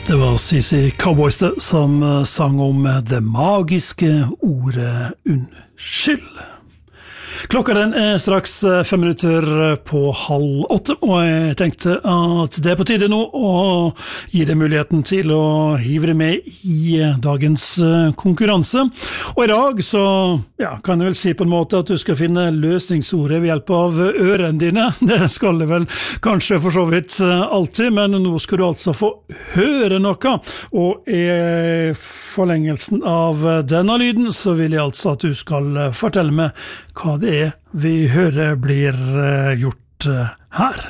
Det var CC Cowboys det, som sang om det magiske ordet unnskyld. Klokka den straks 5 minutter på 7:30, og jeg tenkte at det på tide nå å gi deg muligheten til å hive deg med i dagens konkurranse. Og i dag så kan jeg vel si på en måte at du skal finne løsningsordet ved hjelp av ørene dine. Det skal det vel kanskje for så vidt alltid, men nå skal du altså få høre noe, og i forlengelsen av denne lyden så vil jeg altså at du skal fortelle meg hva det vi hører blir gjort her.